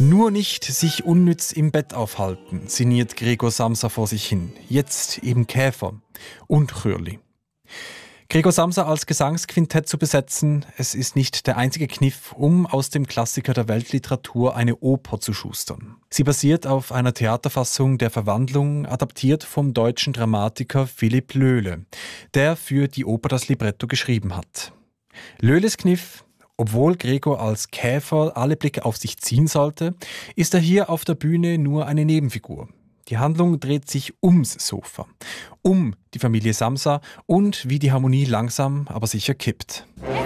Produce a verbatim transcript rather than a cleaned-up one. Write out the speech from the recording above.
Nur nicht sich unnütz im Bett aufhalten, sinniert Gregor Samsa vor sich hin. Jetzt eben Käfer und Chürli. Gregor Samsa als Gesangsquintett zu besetzen, es ist nicht der einzige Kniff, um aus dem Klassiker der Weltliteratur eine Oper zu schustern. Sie basiert auf einer Theaterfassung der Verwandlung, adaptiert vom deutschen Dramatiker Philipp Löhle, der für die Oper das Libretto geschrieben hat. Löhles Kniff: Obwohl Gregor als Käfer alle Blicke auf sich ziehen sollte, ist er hier auf der Bühne nur eine Nebenfigur. Die Handlung dreht sich ums Sofa, um die Familie Samsa und wie die Harmonie langsam, aber sicher kippt. Hey!